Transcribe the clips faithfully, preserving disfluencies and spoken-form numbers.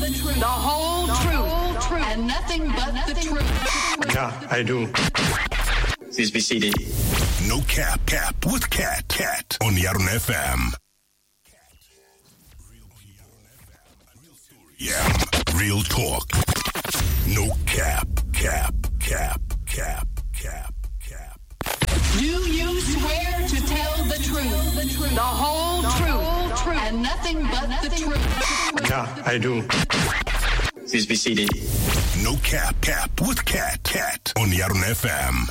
the truth, the whole, the truth, whole truth, and nothing but nothing the truth. Yeah, I do. Please be seated. No cap, cap with Cat, Cat on Yarn F M. Yeah, real talk. No cap, cap, cap, cap, cap, cap. Do you swear to tell the truth, the, truth, the whole the truth, whole truth, and nothing but nothing the truth? Yeah, I do. Please be seated. No cap, cap with Cat, Cat on Yarn F M.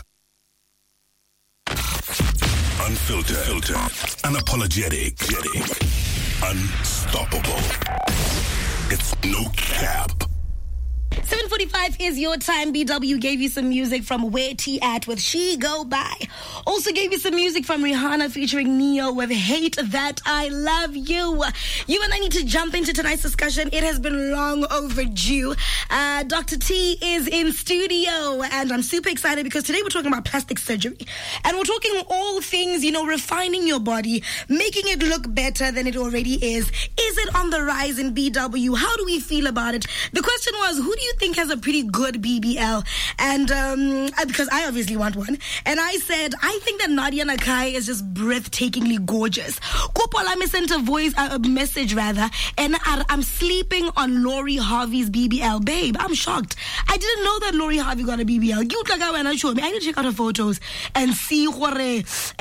Unfiltered, filtered, unapologetic, unstoppable. It's no cap. seven forty-five is your time. B W gave you some music from Where T At with She Go By. Also gave you some music from Rihanna featuring Neo with Hate That I Love You. You and I need to jump into tonight's discussion. It has been long overdue. Uh, Doctor T is in studio, and I'm super excited because today we're talking about plastic surgery. And we're talking all things, you know, refining your body, making it look better than it already is. Is it on the rise in B W? How do we feel about it? The question was, who do you think has a pretty good B B L? And um, because I obviously want one. And I said, I think that Nadia Nakai is just breathtakingly gorgeous. Kopolame sent a voice, a message rather, and I'm sleeping on Lori Harvey's B B L. Babe, I'm shocked. I didn't know that Lori Harvey got a B B L. I need to check out her photos and see what eh,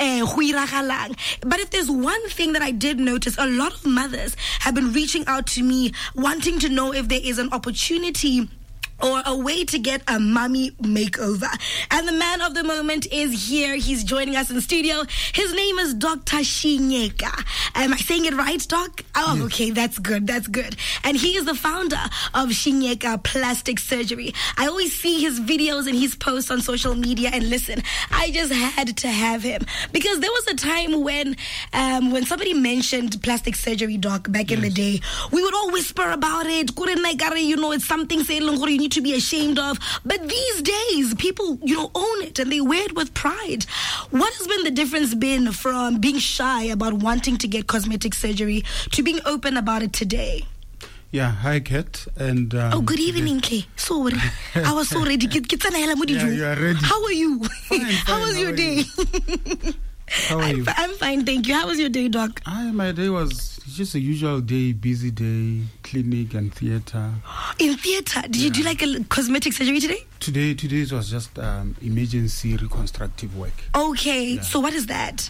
But if there's one thing that I did notice, a lot of mothers have been reaching out to me wanting to know if there is an opportunity or a way to get a mommy makeover. And the man of the moment is here. He's joining us in studio. His name is Doctor Shinyeka. Am I saying it right, Doc? Oh, yes. Okay, that's good, that's good. And he is the founder of Shinyeka Plastic Surgery. I always see his videos and his posts on social media, and listen, I just had to have him. Because there was a time when um, when somebody mentioned plastic surgery, Doc, back yes. in the day, we would all whisper about it. You know, it's something you need to be ashamed of. But these days, people, you know, own it and they wear it with pride. What has been the difference been from being shy about wanting to get cosmetic surgery to being open about it today? Yeah, hi, Kat. And um, oh, good evening, Kay. Sorry, I was so ready. Yeah, you are ready. How are you? Fine, fine. How was How your day? You? How are I'm, you? I'm fine, thank you. How was your day, Doc? I, my day was just a usual day, busy day, clinic and theater. In theater? Did yeah. you do like a cosmetic surgery today? Today, today it was just um, emergency reconstructive work. Okay, yeah. So what is that?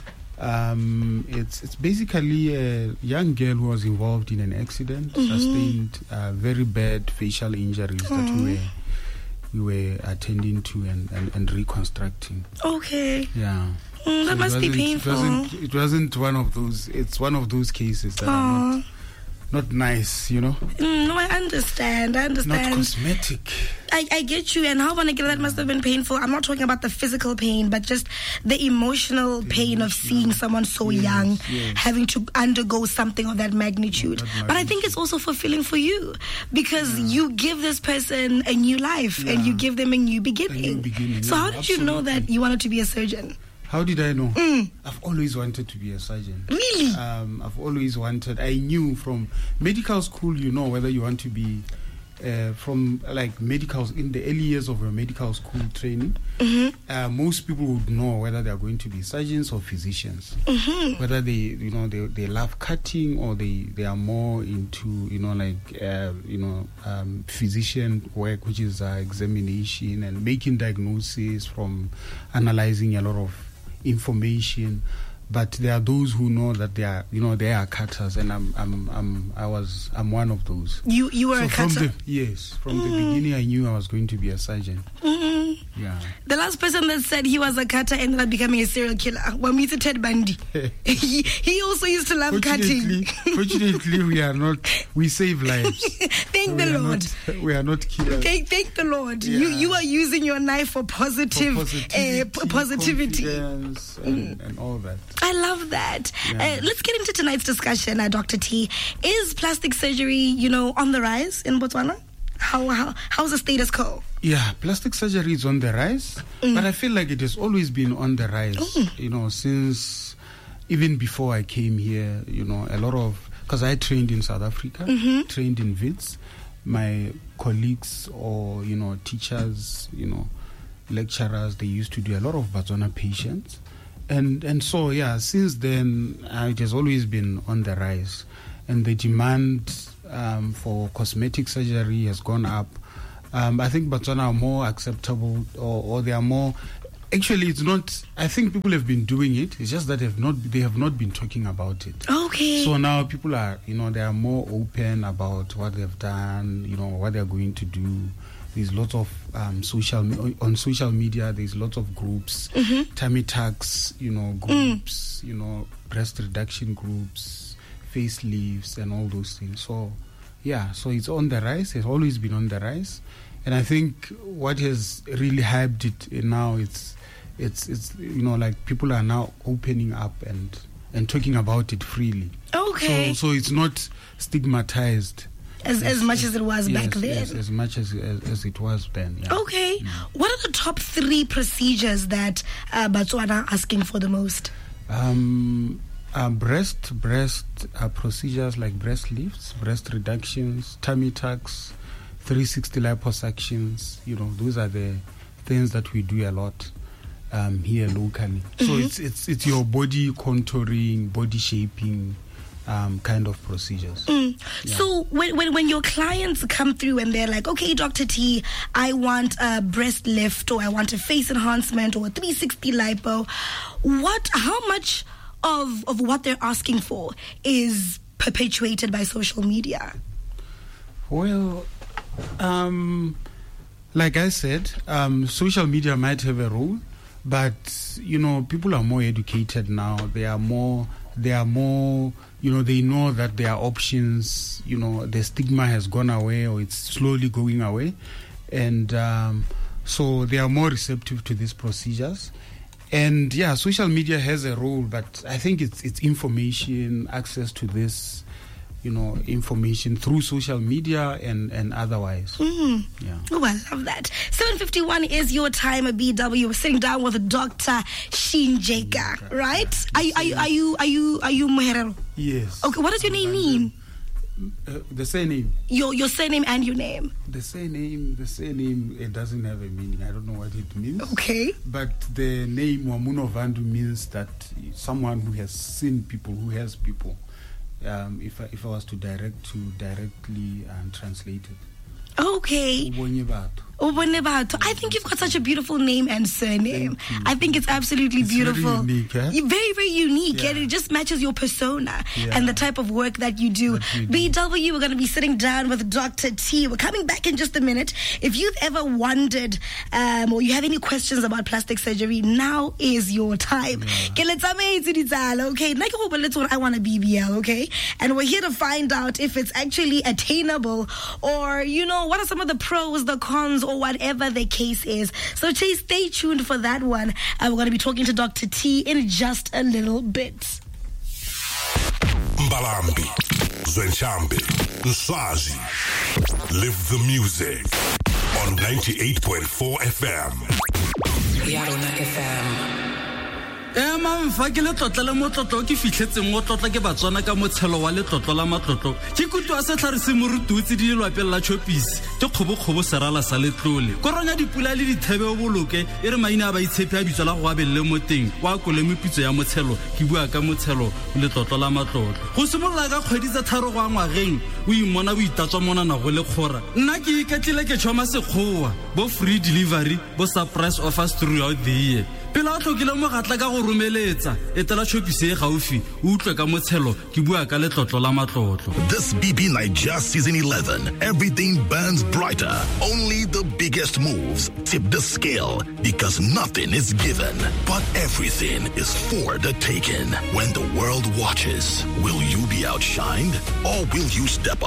Um, it's it's basically a young girl who was involved in an accident, mm-hmm. sustained uh, very bad facial injuries mm-hmm. that we were we were attending to and, and, and reconstructing. Okay. Yeah. Mm, that so must be painful. It wasn't, it wasn't one of those. It's one of those cases that Aww. are not, not nice, you know. Mm, no, I understand. I understand. Not cosmetic. I, I get you. And how want to get that must have been painful. I'm not talking about the physical pain, but just the emotional the pain emotional. of seeing someone so yes, young yes. having to undergo something of that magnitude. That magnitude. But I think it's also fulfilling for you because yeah. you give this person a new life yeah. and you give them a new beginning. A new beginning. So yeah, how did absolutely. you know that you wanted to be a surgeon? How did I know? Mm. I've always wanted to be a surgeon. Really? Um, I've always wanted. I knew from medical school, you know, whether you want to be uh, from like medicals in the early years of your medical school training. Mm-hmm. Uh, most people would know whether they are going to be surgeons or physicians. Mm-hmm. Whether they, you know, they they love cutting or they, they are more into, you know, like uh, you know, um, physician work, which is uh, examination and making diagnosis from analyzing a lot of information. But there are those who know that they are, you know, they are cutters, and I'm, I'm, I'm, I was, I'm one of those. You, you were so a cutter. From the, yes, from mm. the beginning, I knew I was going to be a surgeon. Mm-hmm. Yeah. The last person that said he was a cutter ended up becoming a serial killer. When we Ted Bundy, he, he also used to love fortunately, cutting. Fortunately, we are not. We save lives. Thank so the we Lord. Are not, we are not killers. Thank, thank the Lord. Yeah. You, you are using your knife for positive, for positivity, uh, p- positivity. And, mm. and all that. I love that. Yeah. Uh, let's get into tonight's discussion, uh, Doctor T. Is plastic surgery, you know, on the rise in Botswana? How how how's the status quo? Yeah, plastic surgery is on the rise, mm. but I feel like it has always been on the rise. Mm. You know, since even before I came here, you know, a lot of because I trained in South Africa, mm-hmm. trained in Wits. my colleagues or, you know, teachers, you know, lecturers, they used to do a lot of Botswana patients. And and so, yeah, since then, uh, it has always been on the rise. And the demand um, for cosmetic surgery has gone up. Um, I think Botswana are more acceptable, or, or they are more... Actually, it's not... I think people have been doing it. It's just that they have not, they have not been talking about it. Okay. So now people are, you know, they are more open about what they've done, you know, what they're going to do. There's lots of um, social on social media. There's lots of groups, mm-hmm. tummy tucks, you know, groups, mm. you know, breast reduction groups, facelifts, and all those things. So, yeah, so it's on the rise. It's always been on the rise, and I think what has really hyped it now, it's, it's, it's, you know, like people are now opening up and and talking about it freely. Okay. So, so it's not stigmatized. As, Yes, as much yes, as it was yes, back then. Yes, as much as, as as it was then. Yeah. Okay. Mm. What are the top three procedures that uh, Botswana are asking for the most? Um, uh, breast breast uh, procedures like breast lifts, breast reductions, tummy tucks, three sixty liposuctions. You know, those are the things that we do a lot um, here locally. Mm-hmm. So it's it's it's your body contouring, body shaping. Um, kind of procedures. Mm. Yeah. So when, when when your clients come through and they're like, okay, Doctor T, I want a breast lift, or I want a face enhancement, or a three sixty lipo, what? How much of of what they're asking for is perpetuated by social media? Well, um, like I said, um, social media might have a role, but you know, people are more educated now. They are more. They are more, you know, they know that there are options, you know, the stigma has gone away, or it's slowly going away. And um, so they are more receptive to these procedures. And yeah, social media has a role, but I think it's it's information, access to this, you know, information through social media and, and otherwise. Mm. Yeah. Oh, I love that. seven fifty-one is your time at B W. We're sitting down with Doctor Shinjeka, right? Are you, are you, are you, are you, are you Muherero? Yes. Okay, what does your name mean? Uh, the surname. Your your surname and your name. The surname, the surname, it doesn't have a meaning. I don't know what it means. Okay. But the name Wamuno Vandu means that someone who has seen people, who has people. Um, if I, if I was to direct to directly um, translate it. Okay. Ubonye batho. Ubonye batho. I think you've got such a beautiful name and surname. Thank you. I think it's absolutely It's beautiful. very unique, eh? You're very, very unique, Yeah. and it just matches your persona Yeah. and the type of work that you do. That we do. B W, we're going to be sitting down with Doctor T. We're coming back in just a minute. If you've ever wondered um, or you have any questions about plastic surgery, now is your time. Okay, let's okay. I want a B B L, okay? And we're here to find out if it's actually attainable, or, you know, what are some of the pros, the cons, or whatever the case is. So stay, stay tuned for that one. Uh, we're going to be talking to Doctor T in just a little bit. Mbalambi, Zwenshambi, Nsazi. Live the music on ninety-eight point four F M. Yarona F M. Eh mamfa ke le tlotla le motlotlo ke fitlhetseng mo tlotla ke Batswana ka motshelo wa le tlotlo la matlotlo ke kutwa se tlhare se morututsi di lwapela chopis ke khobokgobo serala sa letlole koronya dipula le dithebe o boloke e re maina ba itshepe a bitso la go abelle mo teng wa kole mepitso ya motshelo ke bua ka motshelo le tlotlo la matlotlo go simolola ka kgwedi tsa tharo go ngwageng o imona o itatswa mona na go le khora nna ke iketlile ke tshoma sekgowa bo free delivery bo surprise offers throughout the year pela o tlokile mo gatla ka go romeletsa etela chopise e gaufi o utlwe ka motshelo ke bua ka letlotlo la matlotlo. This B B Nigeria season eleven, everything burns brighter. Only the biggest moves tip the scale, because nothing is given, but everything is for the taking. When the world watches, will you be outshined, or will you step up?